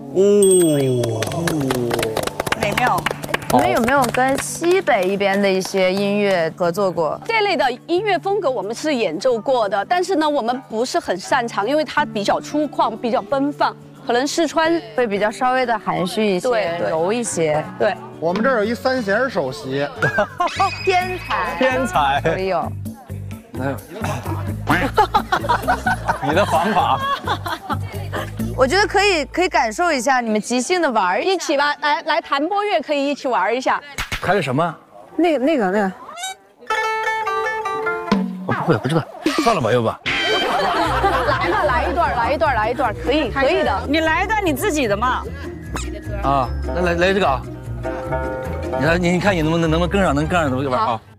美妙。 你们有没有跟西北一边的一些音乐合作过？ 这类的音乐风格我们是演奏过的，但是呢，我们不是很擅长，因为它比较粗犷，比较奔放。可能四川会比较稍微的含蓄一些， 对柔一些。 对， 我们这儿有一三弦首席， 天才， 天才， 可以有。 你的方法， 我觉得可以感受一下，你们即兴的玩一起吧，来弹拨乐可以一起玩一下。 还有什么？ 那个， 我不知道，算了吧，要不。 来吧，来一段，可以的。 你来一段你自己的嘛。 啊，来这个啊！你看你能不能跟上，能跟上怎么玩啊？